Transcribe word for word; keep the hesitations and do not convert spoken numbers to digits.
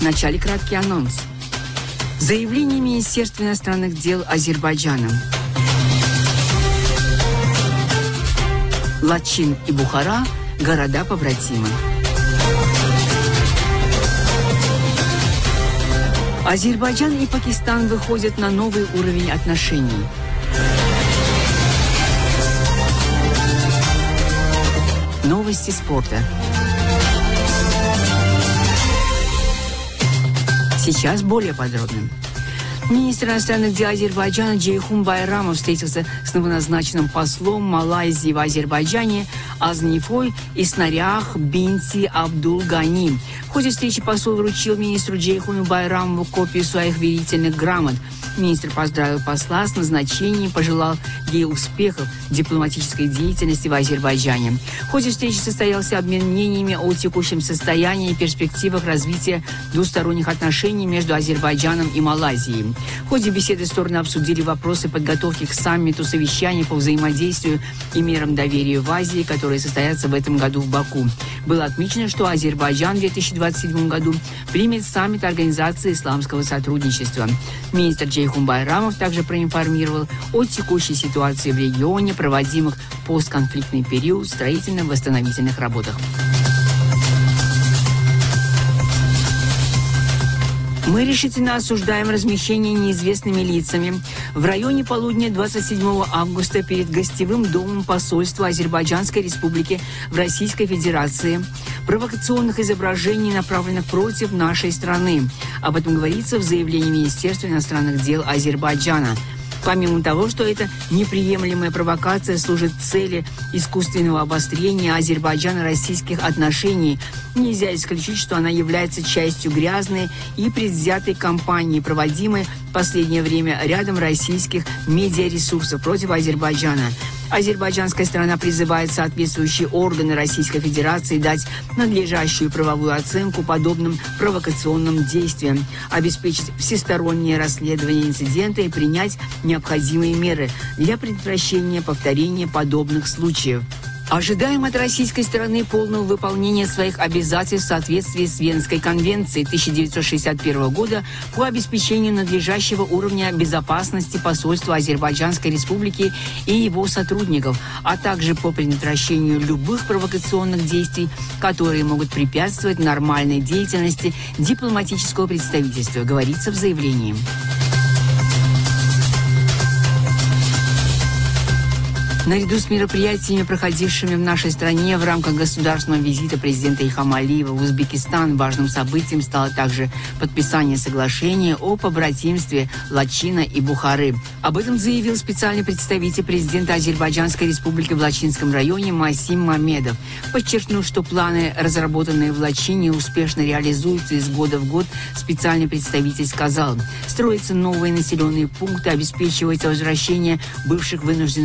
Вначале краткий анонс. Заявление Министерства иностранных дел Азербайджана. Лачин и Бухара – города-побратимы. Азербайджан и Пакистан выходят на новый уровень отношений. Новости спорта. Сейчас более подробно. Министр иностранных дел Азербайджана Джейхун Байрамов встретился с новоназначенным послом Малайзии в Азербайджане Азнифой Иснарях Бинти Абдул Гани. В ходе встречи посол вручил министру Джейхуну Байрамову копию своих верительных грамот. Министр поздравил посла с назначением и пожелал ей успехов в дипломатической деятельности в Азербайджане. В ходе встречи состоялся обмен мнениями о текущем состоянии и перспективах развития двусторонних отношений между Азербайджаном и Малайзией. В ходе беседы стороны обсудили вопросы подготовки к саммиту, совещаний по взаимодействию и мерам доверия в Азии, которые состоятся в этом году в Баку. Было отмечено, что Азербайджан в две тысячи двадцать седьмом году примет саммит Организации исламского сотрудничества. Министр Джейхун Байрамов также проинформировал о текущей ситуации в регионе, проводимых в постконфликтный период строительно-восстановительных работах. Мы решительно осуждаем размещение неизвестными лицами в районе полудня двадцать седьмого августа перед гостевым домом посольства Азербайджанской Республики в Российской Федерации провокационных изображений, направленных против нашей страны. Об этом говорится в заявлении Министерства иностранных дел Азербайджана. Помимо того, что эта неприемлемая провокация служит цели искусственного обострения азербайджано-российских отношений, нельзя исключить, что она является частью грязной и предвзятой кампании, проводимой в последнее время рядом российских медиаресурсов против Азербайджана. Азербайджанская сторона призывает соответствующие органы Российской Федерации дать надлежащую правовую оценку подобным провокационным действиям, обеспечить всестороннее расследование инцидента и принять необходимые меры для предотвращения повторения подобных случаев. Ожидаем от российской стороны полного выполнения своих обязательств в соответствии с Венской конвенцией тысяча девятьсот шестьдесят первого года по обеспечению надлежащего уровня безопасности посольства Азербайджанской Республики и его сотрудников, а также по предотвращению любых провокационных действий, которые могут препятствовать нормальной деятельности дипломатического представительства, говорится в заявлении. Наряду с мероприятиями, проходившими в нашей стране в рамках государственного визита президента Ильхама Алиева в Узбекистан, важным событием стало также подписание соглашения о побратимстве Лачина и Бухары. Об этом заявил специальный представитель президента Азербайджанской Республики в Лачинском районе Масим Мамедов, подчеркнув, что планы, разработанные в Лачине, успешно реализуются из года в год. Специальный представитель сказал, строятся новые населенные пункты, обеспечивается возвращение бывших вынужденных